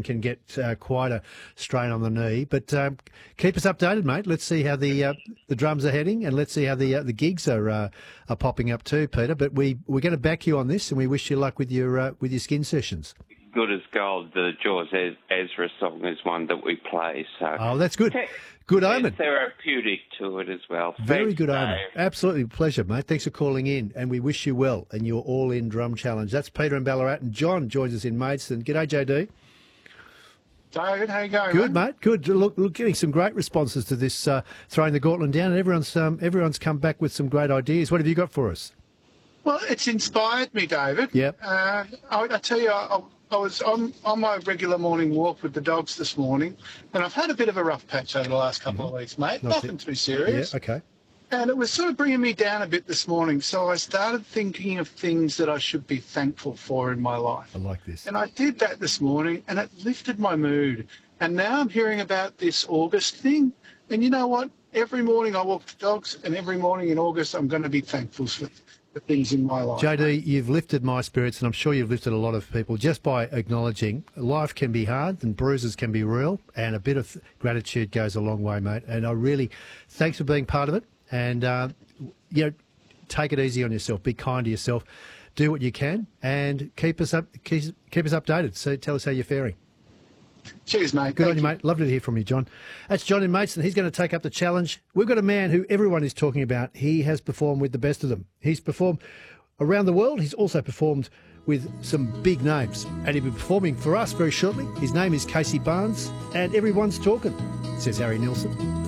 can get quite a strain on the knee. But keep us updated, mate. Let's see how the drums are heading, and let's see how the gigs are popping up too, Peter. But we're going to back you on this, and we wish you luck with your skin sessions. Good as gold. The Jaws Ezra song is one that we play. So oh, that's good. Good omen. Therapeutic to it as well. Very Thanks, good Dave. omen. Absolutely pleasure, mate. Thanks for calling in, and we wish you well and your all-in drum challenge. That's Peter in Ballarat, and John joins us in Maidstone. G'day, JD. David, how you going? Good, mate. Good. Look, getting some great responses to this throwing the gauntlet down, and everyone's come back with some great ideas. What have you got for us? Well, it's inspired me, David. Yep. I tell you, I was on my regular morning walk with the dogs this morning, and I've had a bit of a rough patch over the last couple of weeks, mate. Nothing too serious. Yeah, okay. And it was sort of bringing me down a bit this morning, so I started thinking of things that I should be thankful for in my life. I like this. And I did that this morning, and it lifted my mood. And now I'm hearing about this August thing, and you know what? Every morning I walk the dogs, and every morning in August I'm going to be thankful for the things in my life. JD, you've lifted my spirits, and I'm sure you've lifted a lot of people just by acknowledging life can be hard and bruises can be real, and a bit of gratitude goes a long way, mate. And I really, thanks for being part of it. And, take it easy on yourself. Be kind to yourself. Do what you can, and keep us updated. So tell us how you're faring. Cheers, mate. Good on you, mate. Lovely to hear from you, John. That's John in Maidstone. He's going to take up the challenge. We've got a man who everyone is talking about. He has performed with the best of them. He's performed around the world. He's also performed with some big names. And he'll be performing for us very shortly. His name is Casey Barnes, and everyone's talking, says Harry Nilsson.